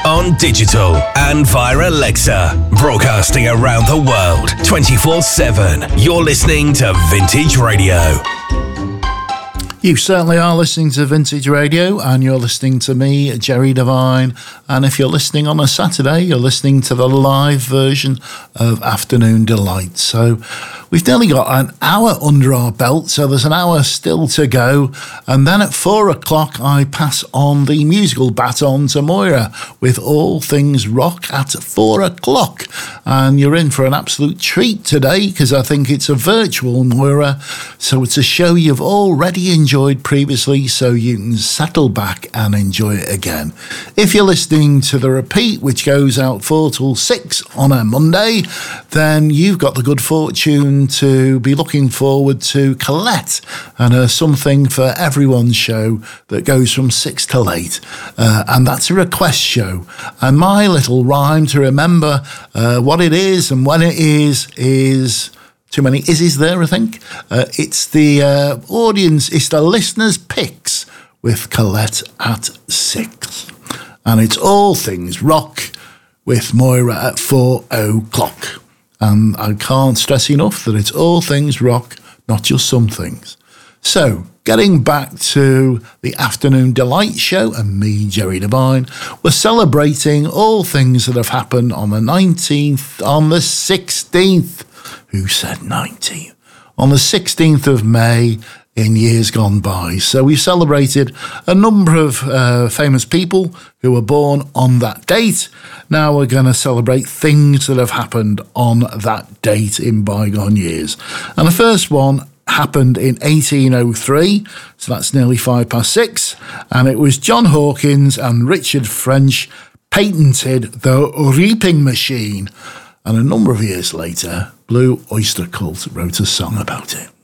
on digital and via Alexa. Broadcasting around the world 24/7. You're listening to Vintage Radio. You certainly are listening to Vintage Radio, and you're listening to me, Jerry Devine. And if you're listening on a Saturday, you're listening to the live version of Afternoon Delight. So we've nearly got an hour under our belt, so there's an hour still to go. And then at 4 o'clock, I pass on the musical baton to Moira with All Things Rock at 4 o'clock. And you're in for an absolute treat today, because I think it's a virtual Moira. So it's a show you've already enjoyed previously, so you can settle back and enjoy it again. If you're listening to the repeat, which goes out 4 till 6 on a Monday, then you've got the good fortune to be looking forward to Colette and her Something for Everyone show that goes from 6 till 8. And that's a request show. And my little rhyme to remember what it is and when it is too many ises there, I think. It's the audience, it's the listeners' picks with Colette at 6. And it's All Things Rock with Moira at 4 o'clock. And I can't stress enough that it's all things rock, not just some things. So, getting back to the Afternoon Delight show and me, Jerry Devine, we're celebrating all things that have happened on the 19th, on the 16th. Who said 19th? On the 16th of May in years gone by. So we celebrated a number of famous people who were born on that date. Now we're going to celebrate things that have happened on that date in bygone years. And the first one happened in 1803, so that's nearly 6:05, and it was John Hawkins and Richard French patented the reaping machine. And a number of years later, Blue Oyster Cult wrote a song about it.